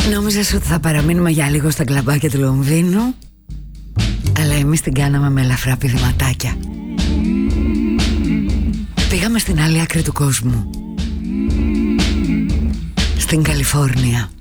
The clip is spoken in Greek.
Νόμιζες ότι θα παραμείνουμε για λίγο στα κλαμπάκια του Λονδίνου, αλλά εμείς την κάναμε με ελαφρά πηδηματάκια. Πήγαμε στην άλλη άκρη του κόσμου, στην Καλιφόρνια.